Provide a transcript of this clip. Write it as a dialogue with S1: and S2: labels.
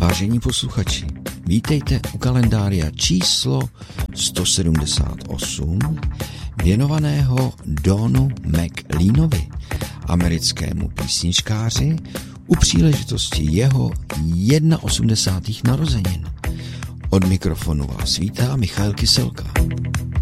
S1: Vážení posluchači, vítejte u kalendária číslo 178, věnovaného Donu McLeanovi, americkému písničkáři, u příležitosti jeho 81. narozenin. Od mikrofonu vás vítá Michal Kyselka.